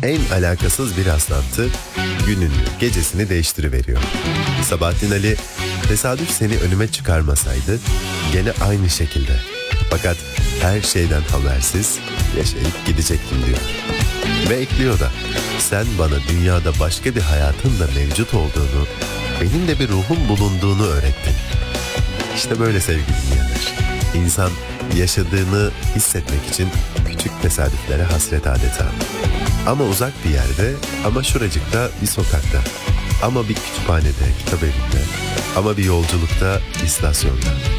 En alakasız bir rastlantı gününü, gecesini değiştiriveriyor. Sabahattin Ali, tesadüf seni önüme çıkarmasaydı gene aynı şekilde. Fakat her şeyden habersiz yaşayıp gidecektim diyor. Ve ekliyor da, sen bana dünyada başka bir hayatın da mevcut olduğunu, benim de bir ruhum bulunduğunu öğrettin. İşte böyle sevgili dinleyenler. İnsan yaşadığını hissetmek için küçük tesadüflere hasret adeta. Ama uzak bir yerde, ama şuracıkta bir sokakta, ama bir kütüphanede, kitap evinde, ama bir yolculukta, istasyonda.